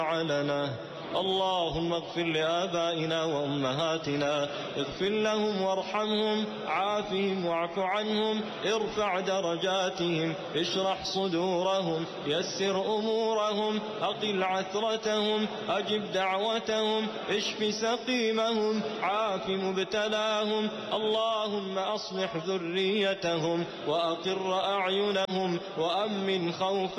علنا. اللهم اغفر لآبائنا وأمهاتنا، اغفر لهم وارحمهم، عافهم واعف عنهم، ارفع درجاتهم، اشرح صدورهم، يسر أمورهم، أقل عثرتهم، أجب دعوتهم، اشف سقيمهم، عاف مبتلاهم. اللهم أصلح ذريتهم وأقر أعينهم وأمن خوفهم